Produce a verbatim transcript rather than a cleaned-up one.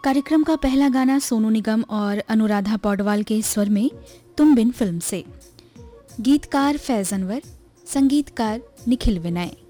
कार्यक्रम का पहला गाना सोनू निगम और अनुराधा पौडवाल के स्वर में तुम बिन फिल्म से। गीतकार फैज अनवर, संगीतकार निखिल विनय।